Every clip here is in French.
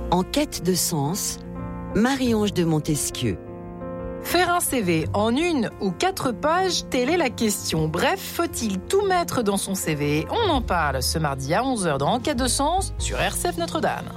En quête de sens, Marie-Ange de Montesquieu. Faire un CV en 1 ou 4 pages, telle est la question. Bref, faut-il tout mettre dans son CV? On en parle ce mardi à 11h dans En quête de sens sur RCF Notre-Dame.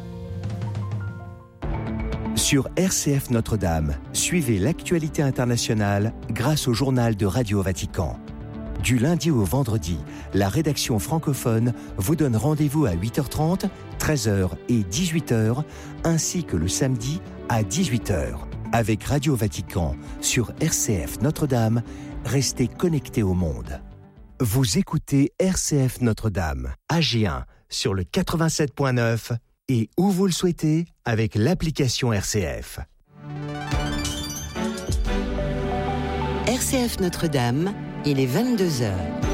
Sur RCF Notre-Dame, suivez l'actualité internationale grâce au journal de Radio Vatican. Du lundi au vendredi, la rédaction francophone vous donne rendez-vous à 8h30, 13h et 18h, ainsi que le samedi à 18h. Avec Radio Vatican sur RCF Notre-Dame, restez connectés au monde. Vous écoutez RCF Notre-Dame, AG1 sur le 87.9 et où vous le souhaitez avec l'application RCF. RCF Notre-Dame, il est 22h.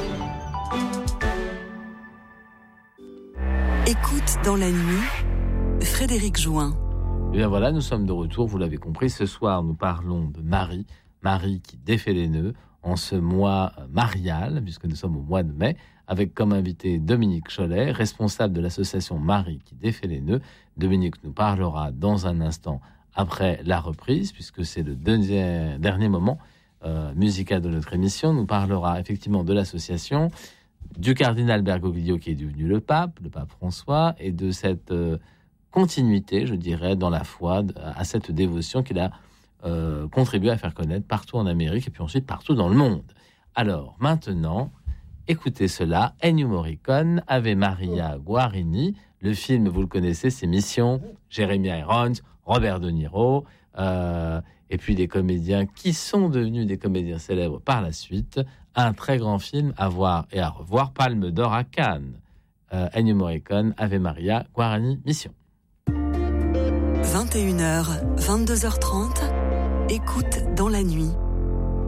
Écoute dans la nuit, Frédéric Join. Et bien voilà, nous sommes de retour, vous l'avez compris. Ce soir, nous parlons de Marie. Marie qui défait les nœuds en ce mois marial, puisque nous sommes au mois de mai, avec comme invité Dominique Cholet, responsable de l'association Marie qui défait les nœuds. Dominique nous parlera dans un instant après la reprise, puisque c'est le dernier moment musical de notre émission. Nous parlera effectivement de l'association, du cardinal Bergoglio qui est devenu le pape François, et de cette continuité, je dirais, dans la foi, à cette dévotion qu'il a contribué à faire connaître partout en Amérique et puis ensuite partout dans le monde. Alors, maintenant, écoutez cela, Ennio Morricone, Ave Maria Guarini. Le film, vous le connaissez, c'est Mission, Jeremy Irons, Robert De Niro, et puis des comédiens qui sont devenus des comédiens célèbres par la suite. Un très grand film à voir et à revoir, Palme d'Or à Cannes. Ennio Morricone, Ave Maria Guarini, Mission. 21h, 22h30, écoute dans la nuit.